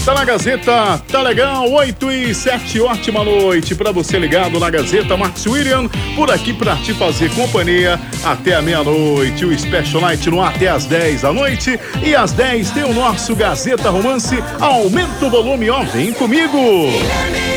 Tá na Gazeta, tá legal, 8h07, ótima noite pra você ligado na Gazeta. Max William, por aqui pra te fazer companhia até a meia-noite. O Special Night no ar até às 10 da noite. E às 10 tem o nosso Gazeta Romance. Aumenta o volume, ó, vem comigo.